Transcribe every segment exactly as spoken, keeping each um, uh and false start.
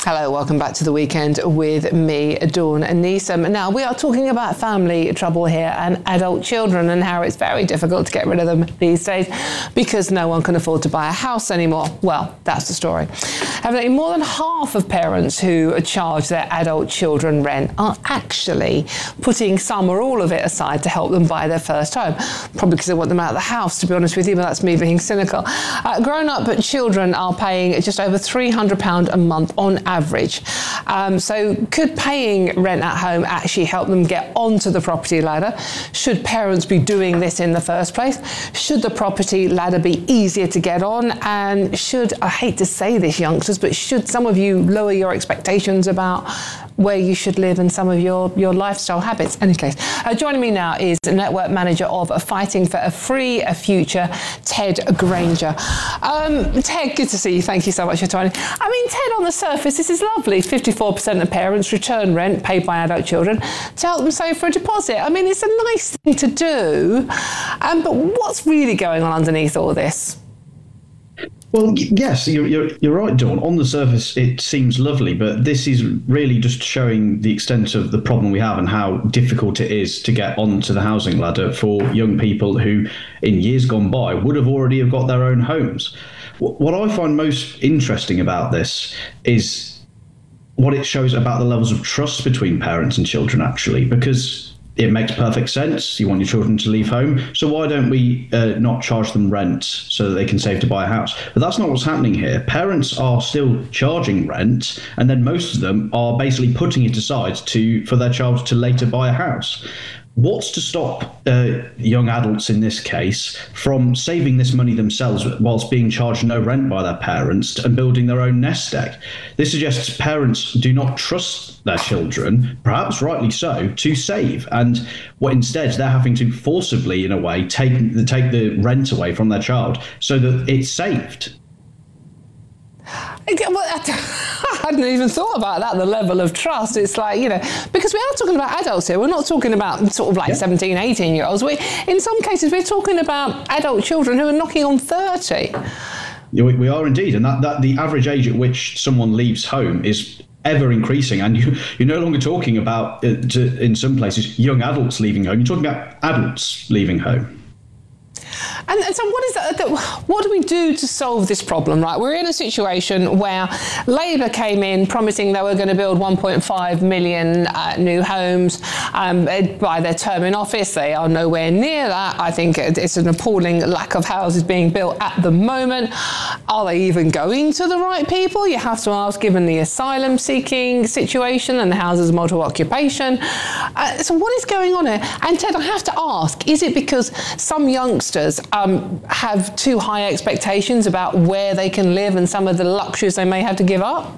Hello, welcome back to The Weekend with me, Dawn Neeson. Now, we are talking about family trouble here and adult children and how it's very difficult to get rid of them these days because no one can afford to buy a house anymore. Well, that's the story. Evidently, more than half of parents who charge their adult children rent are actually putting some or all of it aside to help them buy their first home. Probably because they want them out of the house, to be honest with you, but that's me being cynical. Uh, grown-up children are paying just over three hundred pounds a month on average. Um, so could paying rent at home actually help them get onto the property ladder? Should parents be doing this in the first place? Should the property ladder be easier to get on? And should, I hate to say this, youngsters, but should some of you lower your expectations about where you should live and some of your, your lifestyle habits? Any case, uh, joining me now is the network manager of Fighting for a Free Future, Ted Granger. Um, Ted, good to see you. Thank you so much for joining. I mean, Ted, on the surface, this is lovely. fifty-four percent of parents return rent paid by adult children to help them save for a deposit. I mean, it's a nice thing to do. Um, but what's really going on underneath all this? Well, yes, you're, you're, you're right, Dawn. On the surface, it seems lovely, but this is really just showing the extent of the problem we have and how difficult it is to get onto the housing ladder for young people who, in years gone by, would have already have got their own homes. What I find most interesting about this is what it shows about the levels of trust between parents and children, actually, because it makes perfect sense. You want your children to leave home. So why don't we uh, not charge them rent so that they can save to buy a house? But that's not what's happening here. Parents are still charging rent, and then most of them are basically putting it aside to for their child to later buy a house. What's to stop uh, young adults in this case from saving this money themselves whilst being charged no rent by their parents and building their own nest egg? This suggests parents do not trust their children, perhaps rightly so, to save. And what instead they're having to forcibly, in a way, take, take the rent away from their child so that it's saved. I hadn't even thought about that, the level of trust. It's like, you know, because we are talking about adults here. We're not talking about sort of like yeah. seventeen, eighteen year olds. We, in some cases, we're talking about adult children who are knocking on thirty. Yeah, we, we are indeed. And that, that the average age at which someone leaves home is ever increasing. And you, you're no longer talking about, uh, to, in some places, young adults leaving home. You're talking about adults leaving home. And, and so what is that, what do we do to solve this problem, right? We're in a situation where Labour came in promising they were going to build one point five million uh, new homes um, by their term in office. They are nowhere near that. I think it's an appalling lack of houses being built at the moment. Are they even going to the right people? You have to ask, given the asylum seeking situation and the houses multiple occupation. Uh, so what is going on here? And Ted, I have to ask, is it because some youngsters Um, have too high expectations about where they can live and some of the luxuries they may have to give up?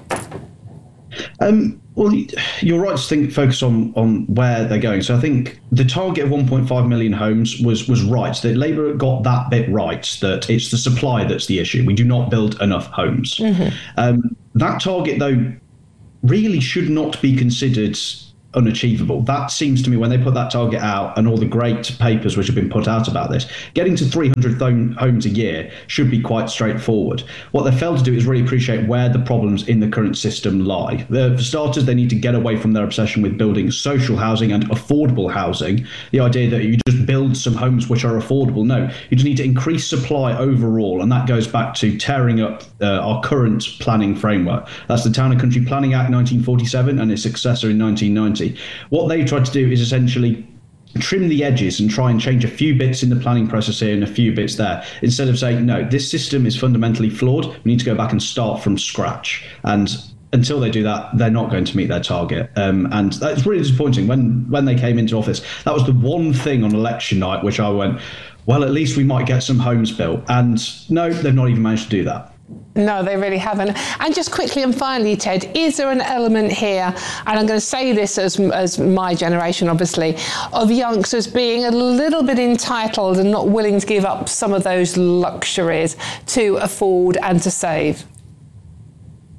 Um, well, you're right to think focus on on where they're going. So I think the target of one point five million homes was was right. That Labour got that bit right, that it's the supply that's the issue. We do not build enough homes. Mm-hmm. Um, that target, though, really should not be considered unachievable. That seems to me, when they put that target out and all the great papers which have been put out about this, getting to three hundred th- homes a year should be quite straightforward. What they failed to do is really appreciate where the problems in the current system lie. Uh, for starters, they need to get away from their obsession with building social housing and affordable housing. The idea that you just build some homes which are affordable. No, you just need to increase supply overall, and that goes back to tearing up uh, our current planning framework. That's the Town and Country Planning Act nineteen forty-seven and its successor in nineteen ninety. What they tried to do is essentially trim the edges and try and change a few bits in the planning process here and a few bits there, instead of saying, no, this system is fundamentally flawed. We need to go back and start from scratch. And until they do that, they're not going to meet their target. Um, and that's really disappointing. When, when they came into office, that was the one thing on election night which I went, well, at least we might get some homes built. And no, they've not even managed to do that. No, they really haven't. And just quickly and finally, Ted, is there an element here, and I'm going to say this as as my generation, obviously, of youngsters being a little bit entitled and not willing to give up some of those luxuries to afford and to save?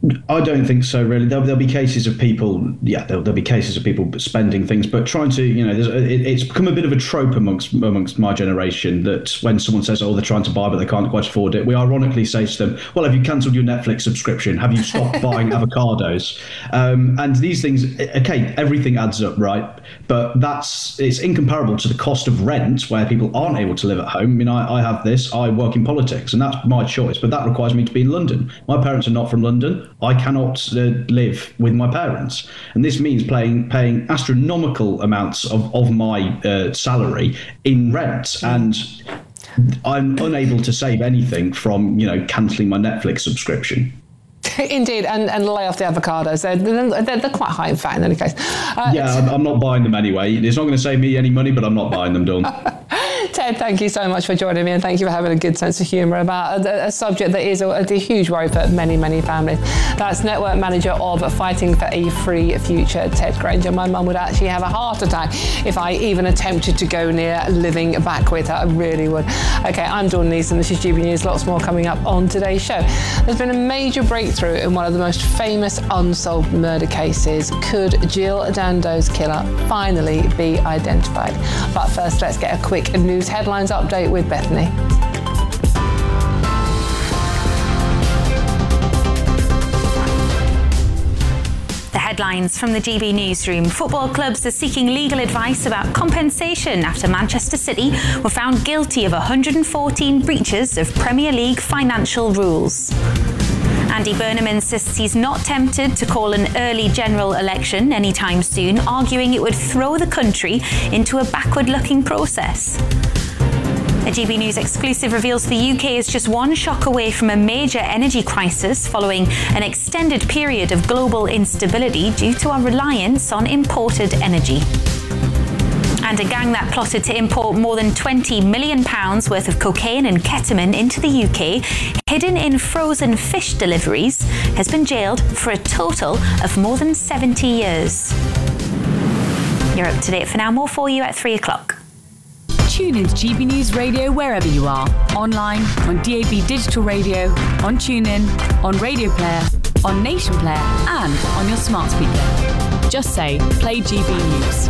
I don't think so, really. There'll, there'll be cases of people, yeah, there'll, there'll be cases of people spending things, but trying to, you know, there's, it, it's become a bit of a trope amongst amongst my generation that when someone says, oh, they're trying to buy, but they can't quite afford it, we ironically say to them, well, have you cancelled your Netflix subscription? Have you stopped buying avocados? Um, and these things, okay, everything adds up, right? But that's, it's incomparable to the cost of rent where people aren't able to live at home. I mean, I, I have this, I work in politics, and that's my choice, but that requires me to be in London. My parents are not from London. I cannot uh, live with my parents. And this means paying, paying astronomical amounts of, of my uh, salary in rent. And I'm unable to save anything from, you know, cancelling my Netflix subscription. Indeed, and, and lay off the avocados. They're, they're, they're quite high in fat in any case. Uh, yeah, I'm, I'm not buying them anyway. It's not going to save me any money, but I'm not buying them, Dawn. Ted, thank you so much for joining me, and thank you for having a good sense of humour about a, a subject that is a, a huge worry for many, many families. That's Network Manager of Fighting for a Free Future, Ted Granger. My mum would actually have a heart attack if I even attempted to go near living back with her. I really would. Okay, I'm Dawn Neeson. This is G B News. Lots more coming up on today's show. There's been a major breakthrough in one of the most famous unsolved murder cases. Could Jill Dando's killer finally be identified? But first, let's get a quick news headlines update with Bethany. The headlines from the G B Newsroom. Football clubs are seeking legal advice about compensation after Manchester City were found guilty of one hundred fourteen breaches of Premier League financial rules. Andy Burnham insists he's not tempted to call an early general election anytime soon, arguing it would throw the country into a backward-looking process. A G B News exclusive reveals the U K is just one shock away from a major energy crisis following an extended period of global instability due to our reliance on imported energy. And a gang that plotted to import more than twenty million pounds worth of cocaine and ketamine into the U K, hidden in frozen fish deliveries, has been jailed for a total of more than seventy years. You're up to date for now. More for you at three o'clock. Tune into G B News Radio wherever you are. Online, on D A B Digital Radio, on TuneIn, on Radio Player, on Nation Player, and on your smart speaker. Just say, play G B News.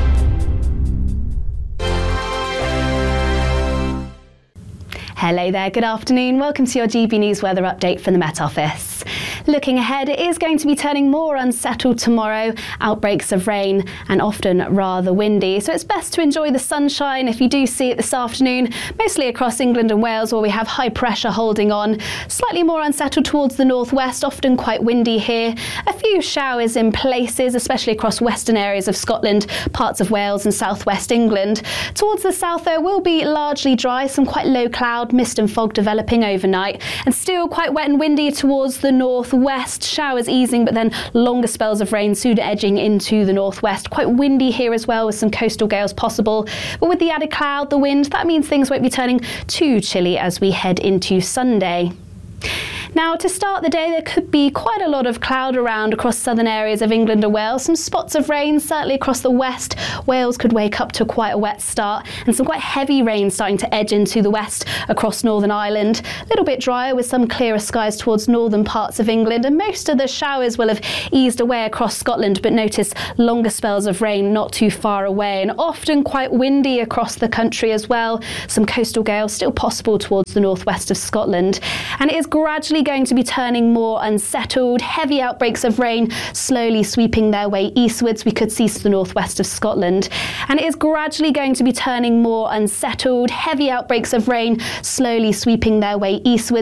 Hello there, good afternoon. Welcome to your G B News weather update from the Met Office. Looking ahead, it is going to be turning more unsettled tomorrow. Outbreaks of rain and often rather windy. So it's best to enjoy the sunshine if you do see it this afternoon, mostly across England and Wales where we have high pressure holding on. Slightly more unsettled towards the northwest, often quite windy here. A few showers in places, especially across western areas of Scotland, parts of Wales and southwest England. Towards the south, though, will be largely dry, some quite low cloud, mist and fog developing overnight, and still quite wet and windy towards the northwest. Showers easing, but then longer spells of rain soon edging into the northwest. Quite windy here as well, with some coastal gales possible. But with the added cloud, the wind, that means things won't be turning too chilly as we head into Sunday. Now, to start the day, there could be quite a lot of cloud around across southern areas of England and Wales. Some spots of rain, certainly across the west. Wales could wake up to quite a wet start, and some quite heavy rain starting to edge into the west across Northern Ireland. A little bit drier with some clearer skies towards northern parts of England, and most of the showers will have eased away across Scotland, but notice longer spells of rain not too far away, and often quite windy across the country as well. Some coastal gales still possible towards the northwest of Scotland, and it is gradually going to be turning more unsettled. Heavy outbreaks of rain slowly sweeping their way eastwards. We could see to the northwest of Scotland, and it is gradually going to be turning more unsettled. Heavy outbreaks of rain slowly sweeping their way eastwards.